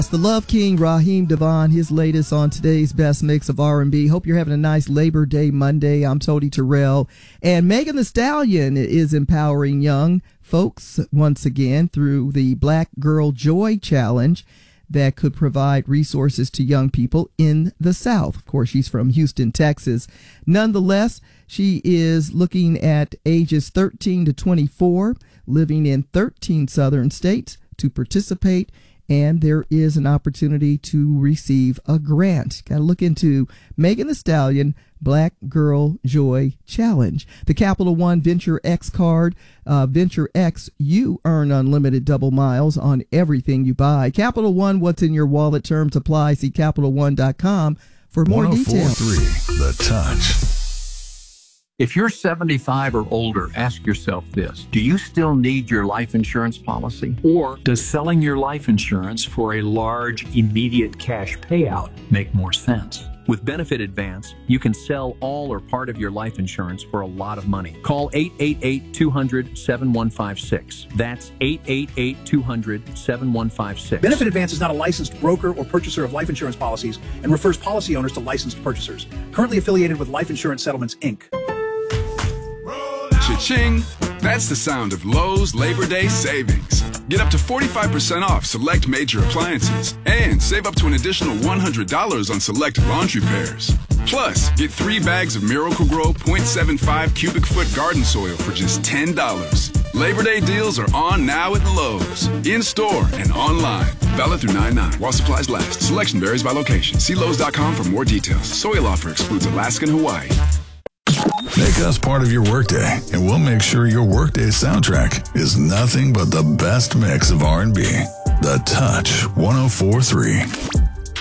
It's the Love King, Raheem Devon, his latest on today's best mix of R&B. Hope you're having a nice Labor Day Monday. I'm Tony Terrell. And Megan Thee Stallion is empowering young folks once again through the Black Girl Joy Challenge that could provide resources to young people in the South. Of course, she's from Houston, Texas. Nonetheless, she is looking at ages 13 to 24, living in 13 southern states to participate. And there is an opportunity to receive a grant. Got to look into Megan Thee Stallion Black Girl Joy Challenge. The Capital One Venture X card. Venture X, you earn unlimited double miles on everything you buy. Capital One, what's in your wallet? Terms apply. See CapitalOne.com for more details. 104.3 The Touch. If you're 75 or older, ask yourself this. Do you still need your life insurance policy? Or does selling your life insurance for a large, immediate cash payout make more sense? With Benefit Advance, you can sell all or part of your life insurance for a lot of money. Call 888-200-7156. That's 888-200-7156. Benefit Advance is not a licensed broker or purchaser of life insurance policies and refers policy owners to licensed purchasers. Currently affiliated with Life Insurance Settlements, Inc. Cha-ching! That's the sound of Lowe's Labor Day savings. Get up to 45% off select major appliances and save up to an additional $100 on select laundry pairs. Plus, get 3 bags of Miracle-Gro 0.75 cubic foot garden soil for just $10. Labor Day deals are on now at Lowe's. In-store and online. Valid through 9/9 while supplies last. Selection varies by location. See Lowe's.com for more details. Soil offer excludes Alaska and Hawaii. Make us part of your workday, and we'll make sure your workday soundtrack is nothing but the best mix of R&B. The Touch 104.3.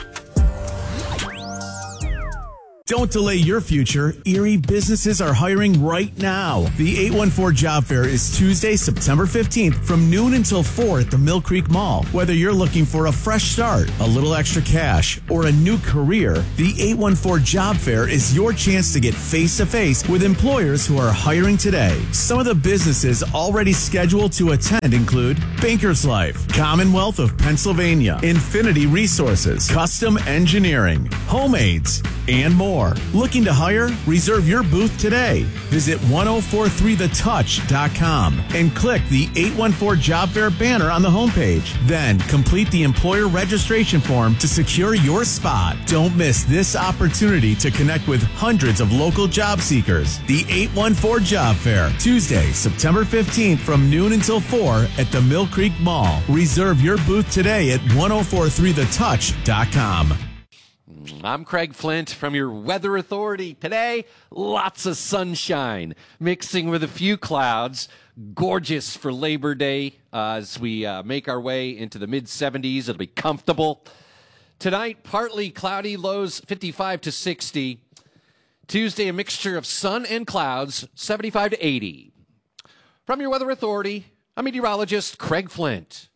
Don't delay your future. Erie businesses are hiring right now. The 814 Job Fair is Tuesday, September 15th from noon until 4 at the Mill Creek Mall. Whether you're looking for a fresh start, a little extra cash, or a new career, the 814 Job Fair is your chance to get face-to-face with employers who are hiring today. Some of the businesses already scheduled to attend include Bankers Life, Commonwealth of Pennsylvania, Infinity Resources, Custom Engineering, HomeAids, and more. Looking to hire? Reserve your booth today. Visit 1043thetouch.com and click the 814 Job Fair banner on the homepage. Then complete the employer registration form to secure your spot. Don't miss this opportunity to connect with hundreds of local job seekers. The 814 Job Fair, Tuesday, September 15th from noon until 4 at the Mill Creek Mall. Reserve your booth today at 1043thetouch.com. I'm Craig Flint from your Weather Authority. Today, lots of sunshine mixing with a few clouds. Gorgeous for Labor Day as we make our way into the mid-70s. It'll be comfortable. Tonight, partly cloudy, lows 55 to 60. Tuesday, a mixture of sun and clouds, 75 to 80. From your Weather Authority, I'm meteorologist Craig Flint.